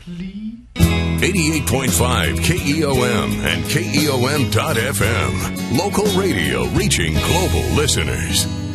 88.5 KEOM and KEOM.FM. Local radio reaching global listeners.